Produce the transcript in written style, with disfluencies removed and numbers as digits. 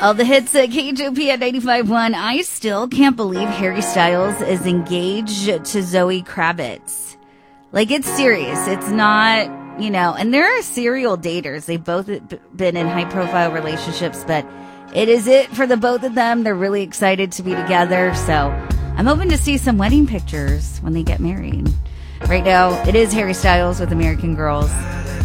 All the hits at KHOP at 95.1. I still can't believe Harry Styles is engaged to Zoe Kravitz. Like, it's serious. It's not, and they're serial daters. They've both been in high-profile relationships, but it is it for the both of them. They're really excited to be together, so I'm hoping to see some wedding pictures when they get married. Right now, it is Harry Styles with American Girls.